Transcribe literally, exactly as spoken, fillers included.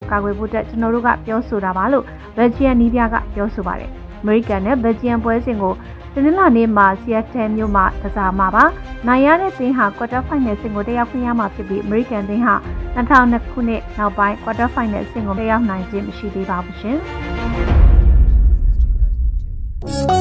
ကာကွယ်ဖို့အတွက်ကျွန်တော်တို့ကပြောဆိုတာပါလို့ဘယ်ဂျီယန်နီးပြကပြောဆိုပါတယ်အမေရိကန်နဲ့ဘယ်ဂျီယန်ပွဲစဉ်ကိုတနင်္လာနေ့မှာဆီယက်တန်မြို့မှာကစားမှာပါနိုင်ရတဲ့တင်းဟာကွာတာဖိုင်နယ်ဆင့်ကိုတက်ရောက်ခွင့်ရမှာဖြစ်ပြီးအမေရိကန်တင်းဟာ၂၀၀၂ခုနှစ်နောက်ပိုင်းကွာတာဖိုင်နယ်ဆင့်ကိုတက်ရောက်နိုင်ခြင်းမရှိသေးပါဘူးရှင်